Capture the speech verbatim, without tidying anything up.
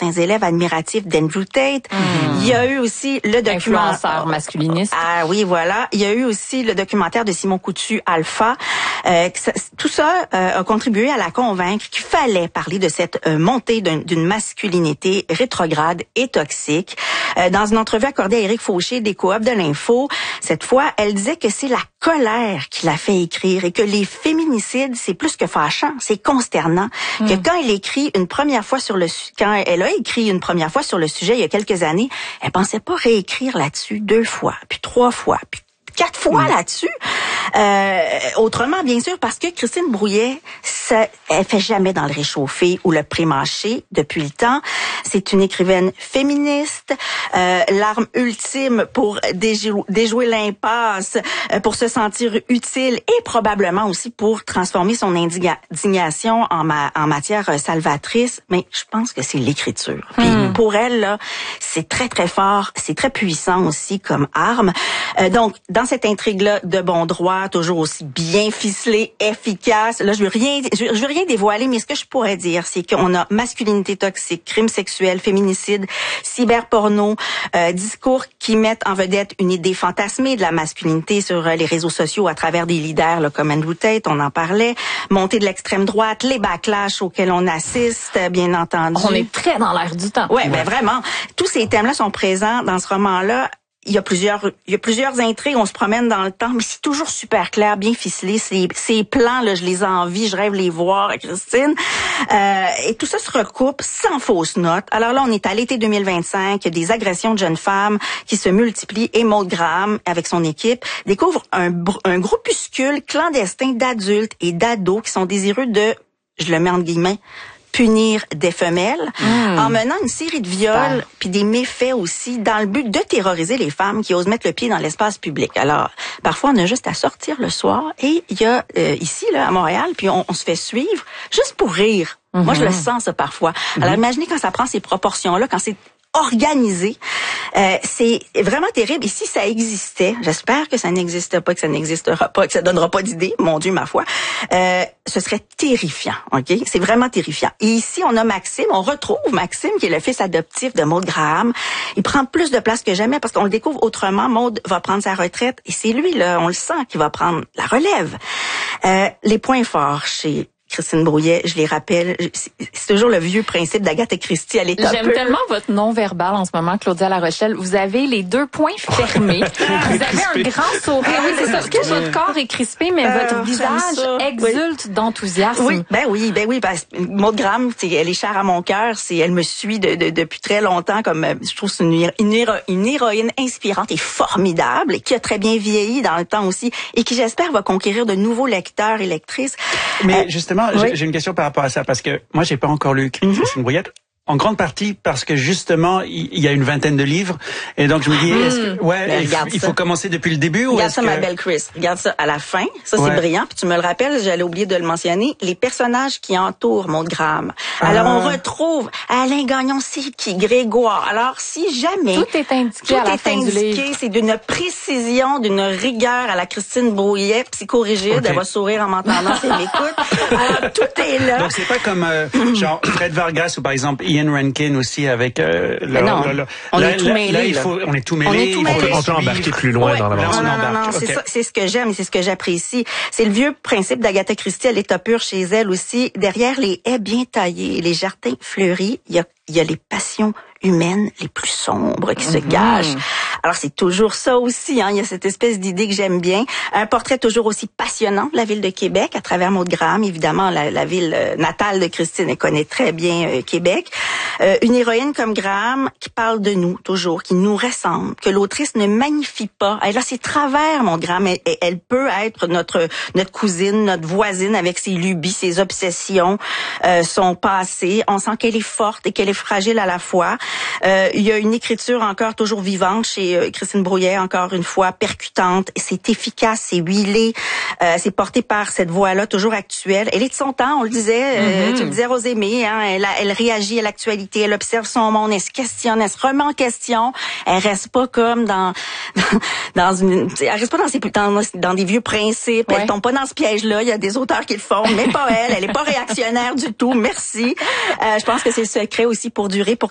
certains élèves admiratifs d'Andrew Tate. Mmh. Il y a eu aussi le documentaire... Influenceur masculiniste. Ah oui, voilà. Il y a eu aussi le documentaire de Simon Coutu, Alpha. Euh, ça, tout ça euh, a contribué à la convaincre qu'il fallait parler de cette euh, montée d'un, d'une masculinité rétrograde et toxique. Euh, dans une entrevue accordée à Éric Fauché des Coops de l'Info, cette fois, elle disait que c'est la colère qui l'a fait écrire et que les féminicides, c'est plus que fâchant, c'est consternant. Mmh. Que quand elle écrit une première fois sur le quand elle a écrit une première fois sur le sujet il y a quelques années, elle pensait pas réécrire là-dessus deux fois, puis trois fois, puis quatre fois mmh. là-dessus. Euh, autrement, bien sûr, parce que Christine Brouillet, ça, elle fait jamais dans le réchauffé ou le pré-mâché depuis le temps. C'est une écrivaine féministe, euh, l'arme ultime pour déjou- déjouer l'impasse, euh, pour se sentir utile et probablement aussi pour transformer son indigna- indignation en, ma- en matière salvatrice. Mais je pense que c'est l'écriture. Puis mmh. pour elle, là, c'est très, très fort, c'est très puissant aussi comme arme. Euh, donc, dans cette intrigue-là de bon droit, toujours aussi bien ficelée, efficace. Là, je veux rien, je, je veux rien dévoiler, mais ce que je pourrais dire, c'est qu'on a masculinité toxique, crime sexuel, féminicide, cyberporno, euh, discours qui mettent en vedette une idée fantasmée de la masculinité sur euh, les réseaux sociaux à travers des leaders là, comme Andrew Tate, on en parlait, montée de l'extrême droite, les backlash auxquels on assiste, bien entendu. On est très dans l'air du temps. Ouais, ouais. ben vraiment. Tous ces thèmes-là sont présents dans ce roman-là. Il y a plusieurs, il y a plusieurs intrigues, on se promène dans le temps, mais c'est toujours super clair, bien ficelé. Ces, ces plans, là, je les envie, je rêve les voir, Christine. Euh, et tout ça se recoupe sans fausse note. Alors là, on est à l'été deux mille vingt-cinq, il y a des agressions de jeunes femmes qui se multiplient et Maud Graham, avec son équipe, découvre un, un groupuscule clandestin d'adultes et d'ados qui sont désireux de, je le mets entre guillemets, punir des femelles, mmh. en menant une série de viols puis des méfaits aussi dans le but de terroriser les femmes qui osent mettre le pied dans l'espace public. Alors, parfois, on a juste à sortir le soir et il y a euh, ici, là, à Montréal, puis on, on se fait suivre juste pour rire. Mmh. Moi, je le sens, ça, parfois. Mmh. Alors, imaginez quand ça prend ces proportions-là, quand c'est organisé. Euh, c'est vraiment terrible. Et si ça existait, j'espère que ça n'existe pas, que ça n'existera pas, que ça donnera pas d'idée, mon Dieu, ma foi, euh, ce serait terrifiant, ok? C'est vraiment terrifiant. Et ici, on a Maxime, on retrouve Maxime, qui est le fils adoptif de Maud Graham. Il prend plus de place que jamais parce qu'on le découvre autrement. Maud va prendre sa retraite et c'est lui, là, on le sent, qui va prendre la relève. Euh, les points forts chez Christine Brouillet, je les rappelle, c'est toujours le vieux principe d'Agatha Christie à l'état J'aime peu. tellement votre non-verbal en ce moment, Claudia La Rochelle. Vous avez les deux poings fermés. Vous avez un grand sourire. Oui, c'est ça. Parce que votre corps est crispé, mais euh, votre visage exulte oui. d'enthousiasme. Oui, ben oui, ben oui. Parce que Maud Graham, elle est chère à mon cœur. C'est, elle me suit de, de, depuis très longtemps. Comme je trouve c'est une, une, héro, une héroïne inspirante et formidable, et qui a très bien vieilli dans le temps aussi, et qui j'espère va conquérir de nouveaux lecteurs et lectrices. Mais euh, justement. Oui. J'ai une question par rapport à ça, parce que moi, j'ai pas encore lu Christine mm-hmm. Brouillet. En grande partie parce que justement il y a une vingtaine de livres et donc je me dis mmh. est-ce que ouais il faut, il faut commencer depuis le début ou regarde est-ce ça que... ma belle Chris, regarde ça à la fin, ça c'est ouais. brillant, puis tu me le rappelles, j'allais oublier de le mentionner, les personnages qui entourent Maud Graham. Alors ah. on retrouve Alain Gagnon, c'est qui Grégoire. Alors si jamais tout est indiqué tout à la est fin indiqué, du livre. C'est d'une précision, d'une rigueur à la Christine Brouillet, psychorigide, okay. Elle va sourire en m'entendant si elle m'écoute. Alors tout est là. Donc c'est pas comme euh, genre Fred Vargas ou par exemple Ian Rankin aussi avec euh, le, non, le, le, on là, est tout mêlé. Là, il faut, on est tout mêlé. On est tout mêlé. On peut, on peut embarquer plus loin ouais. dans l'aventure. Non, non, non, non okay. c'est ça, c'est ce que j'aime et c'est ce que j'apprécie. C'est le vieux principe d'Agatha Christie à l'état pur chez elle aussi. Derrière les haies bien taillées et les jardins fleuris, il y a, il y a les passions humaines les plus sombres qui mm-hmm. se gâchent. Alors c'est toujours ça aussi, hein. Il y a cette espèce d'idée que j'aime bien. Un portrait toujours aussi passionnant de la ville de Québec à travers Maud Graham, évidemment la, la ville natale de Christine, elle connaît très bien euh, Québec. Euh, une héroïne comme Graham qui parle de nous toujours, qui nous ressemble, que l'autrice ne magnifie pas. Elle a ses travers, Maud Graham. Elle, elle peut être notre notre cousine, notre voisine avec ses lubies, ses obsessions, euh, son passé. On sent qu'elle est forte et qu'elle est fragile à la fois. Euh, il y a une écriture encore toujours vivante chez euh, Christine Brouillet, encore une fois percutante. C'est efficace, c'est huilé, euh, c'est porté par cette voix-là toujours actuelle. Elle est de son temps, on le disait, euh, mm-hmm. tu le disais Rosémée, hein, elle, elle réagit à l'actualité, elle observe son monde, elle se questionne, elle se remet en question. Elle reste pas comme dans dans une, elle reste pas dans ses dans, dans des vieux principes. Ouais. Elle tombe pas dans ce piège-là. Il y a des auteurs qui le font, mais pas elle. Elle est pas réactionnaire du tout. Merci. Euh, je pense que c'est le secret aussi pour durer, pour